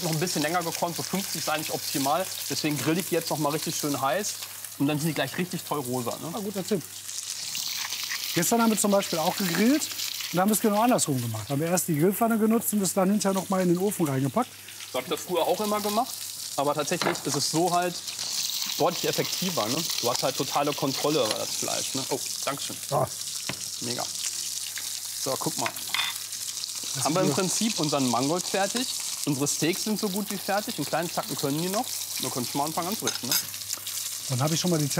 Noch ein bisschen länger gekonnt, so 50 ist eigentlich optimal. Deswegen grill ich die jetzt noch mal richtig schön heiß. Und dann sind die gleich richtig toll rosa. Ne? Ah, guter Tipp. Gestern haben wir zum Beispiel auch gegrillt und haben es genau andersrum gemacht. Haben wir erst die Grillpfanne genutzt und es dann hinterher noch mal in den Ofen reingepackt. So habe ich das früher auch immer gemacht. Aber tatsächlich ist es so halt deutlich effektiver. Ne? Du hast halt totale Kontrolle über das Fleisch. Ne? Oh, Dankeschön. Oh. Mega. So, guck mal. Haben wir im Prinzip unseren Mangold fertig. Unsere Steaks sind so gut wie fertig. Einen kleinen Tacken können die noch. Wir können schon mal anfangen anzurichten. Ne? Dann habe ich schon mal die